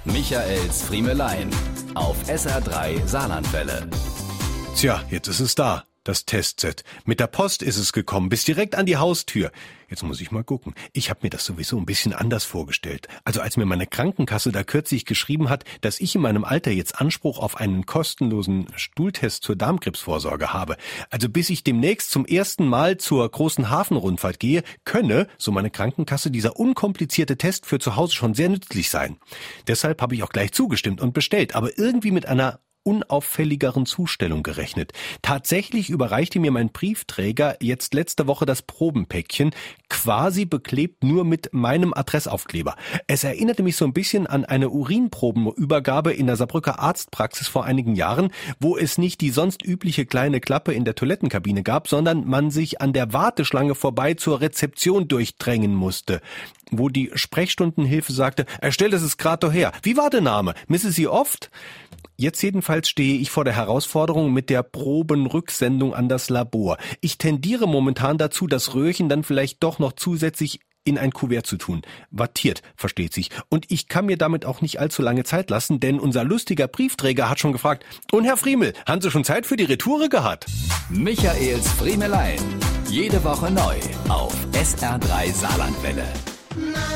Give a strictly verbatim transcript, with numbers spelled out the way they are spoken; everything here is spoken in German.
Michaels Friemelein auf S R drei Saarlandwelle. Tja, jetzt ist es da, das Testset. Mit der Post ist es gekommen, bis direkt an die Haustür. Jetzt muss ich mal gucken. Ich habe mir das sowieso ein bisschen anders vorgestellt. Also als mir meine Krankenkasse da kürzlich geschrieben hat, dass ich in meinem Alter jetzt Anspruch auf einen kostenlosen Stuhltest zur Darmkrebsvorsorge habe. Also bis ich demnächst zum ersten Mal zur großen Hafenrundfahrt gehe, könne, so meine Krankenkasse, dieser unkomplizierte Test für zu Hause schon sehr nützlich sein. Deshalb habe ich auch gleich zugestimmt und bestellt, aber irgendwie mit einer unauffälligeren Zustellung gerechnet. Tatsächlich überreichte mir mein Briefträger jetzt letzte Woche das Probenpäckchen, quasi beklebt nur mit meinem Adressaufkleber. Es erinnerte mich so ein bisschen an eine Urinprobenübergabe in der Saarbrücker Arztpraxis vor einigen Jahren, wo es nicht die sonst übliche kleine Klappe in der Toilettenkabine gab, sondern man sich an der Warteschlange vorbei zur Rezeption durchdrängen musste, wo die Sprechstundenhilfe sagte, er stellt es gerade her. Wie war der Name? Misse Sie oft? Jetzt jedenfalls stehe ich vor der Herausforderung mit der Probenrücksendung an das Labor. Ich tendiere momentan dazu, das Röhrchen dann vielleicht doch noch zusätzlich in ein Kuvert zu tun. Wattiert, versteht sich. Und ich kann mir damit auch nicht allzu lange Zeit lassen, denn unser lustiger Briefträger hat schon gefragt, und Herr Friemel, haben Sie schon Zeit für die Retoure gehabt? Michaels Friemelein. Jede Woche neu auf S R drei Saarlandwelle.